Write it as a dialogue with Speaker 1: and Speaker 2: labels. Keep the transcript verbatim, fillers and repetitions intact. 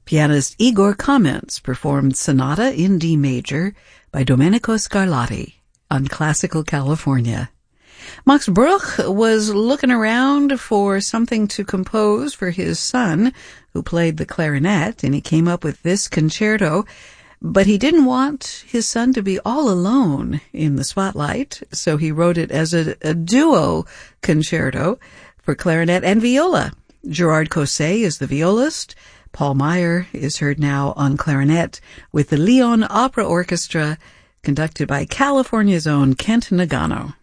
Speaker 1: Pianist Igor Kamens performed Sonata in D major by Domenico Scarlatti on Classical California. Max Bruch was looking around for something to compose for his son, who played the clarinet, and he came up with this concerto. But he didn't want his son to be all alone in the spotlight, so he wrote it as a, a duo concerto for clarinet and viola. Gerard Cosset is the violist. Paul Meyer is heard now on clarinet with the Lyon Opera Orchestra, conducted by California's own Kent Nagano.